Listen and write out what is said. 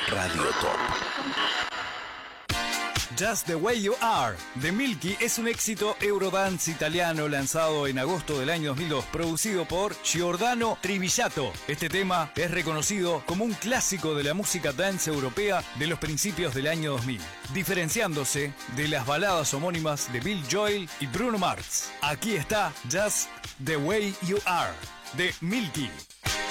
Radio Top. Just the Way You Are, de Milky, es un éxito Eurodance italiano lanzado en agosto del año 2002, producido por Giordano Trivillato. Este tema es reconocido como un clásico de la música dance europea de los principios del año 2000, diferenciándose de las baladas homónimas de Bill Joel y Bruno Mars. Aquí está Just the Way You Are, de Milky.